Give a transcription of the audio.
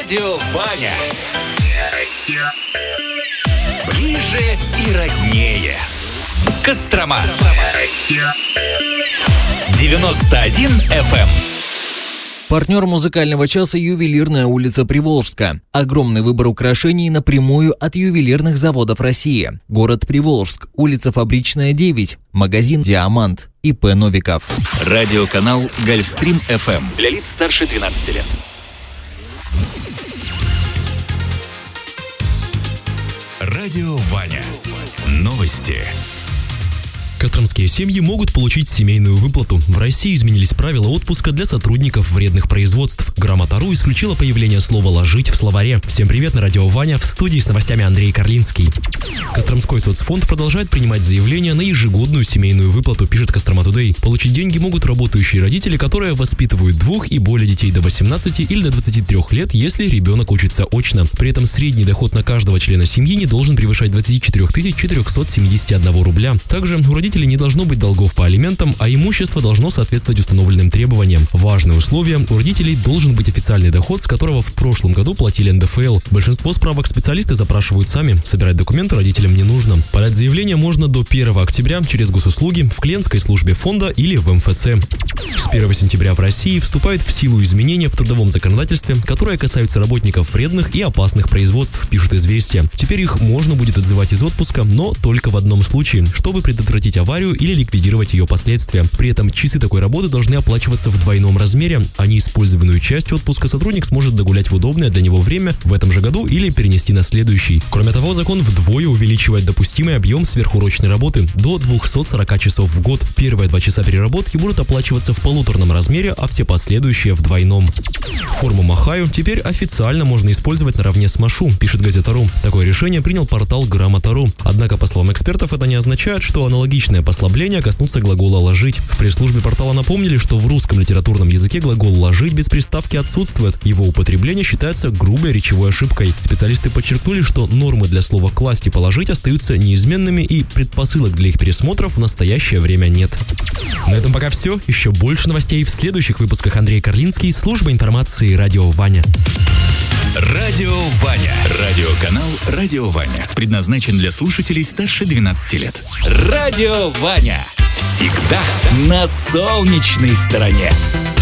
Радио Ваня. Ближе и роднее. Кострома. 91 FM. Партнер музыкального часа «Ювелирная улица Приволжска». Огромный выбор украшений напрямую от ювелирных заводов России. Город Приволжск, улица Фабричная, 9. Магазин «Диамант». ИП Новиков. Радиоканал «Гольфстрим FM». Для лиц старше 12 лет. Радио Ваня. Новости. Костромские семьи могут получить семейную выплату. В России изменились правила отпуска для сотрудников вредных производств. Грамота.ру исключила появление слова «ложить» в словаре. Всем привет, на радио Ваня, в студии с новостями Андрей Карлинский. Костромской соцфонд продолжает принимать заявления на ежегодную семейную выплату, пишет Кострома Тудей. Получить деньги могут работающие родители, которые воспитывают 2 и более детей до 18 или до 23 лет, если ребенок учится очно. При этом средний доход на каждого члена семьи не должен превышать 24 471 рубля. Также у родителей не должно быть долгов по алиментам, а имущество должно соответствовать установленным требованиям. Важное условие – у родителей должен быть официальный доход, с которого в прошлом году платили НДФЛ. Большинство справок специалисты запрашивают сами, собирать документы родителям не нужно. Подать заявление можно до 1 октября через госуслуги, в клиентской службе фонда или в МФЦ. С 1 сентября в России вступают в силу изменения в трудовом законодательстве, которые касаются работников вредных и опасных производств, пишут «Известия». Теперь их можно будет отзывать из отпуска, но только в одном случае, чтобы предотвратить аварию или ликвидировать ее последствия. При этом часы такой работы должны оплачиваться в двойном размере, а неиспользованную часть отпуска сотрудник сможет догулять в удобное для него время в этом же году или перенести на следующий. Кроме того, закон вдвое увеличивает допустимый объем сверхурочной работы до 240 часов в год. Первые 2 часа переработки будут оплачиваться в полуторном размере, а все последующие в двойном. Форму Махаю теперь официально можно использовать наравне с Машу, пишет Газета.ру. Такое решение принял портал Грамота.ру. Однако, по словам экспертов, это не означает, что аналогичное послабления коснутся глагола «ложить». В пресс-службе портала напомнили, что в русском литературном языке глагол «ложить» без приставки отсутствует. Его употребление считается грубой речевой ошибкой. Специалисты подчеркнули, что нормы для слова «класть» и «положить» остаются неизменными, и предпосылок для их пересмотров в настоящее время нет. На этом пока все. Еще больше новостей в следующих выпусках. Андрей Карлинский, служба информации «Радио Ваня». Радио Ваня. Радиоканал «Радио Ваня». Предназначен для слушателей старше 12 лет. Радио Ваня. Всегда на солнечной стороне.